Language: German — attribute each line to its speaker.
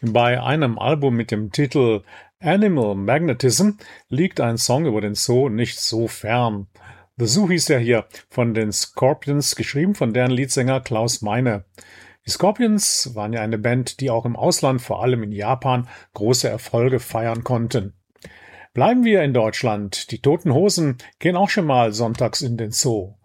Speaker 1: Bei einem Album mit dem Titel Animal Magnetism liegt ein Song über den Zoo nicht so fern. The Zoo hieß ja hier von den Scorpions, geschrieben von deren Leadsänger Klaus Meine. Die Scorpions waren ja eine Band, die auch im Ausland, vor allem in Japan, große Erfolge feiern konnten. Bleiben wir in Deutschland. Die Toten Hosen gehen auch schon mal sonntags in den Zoo.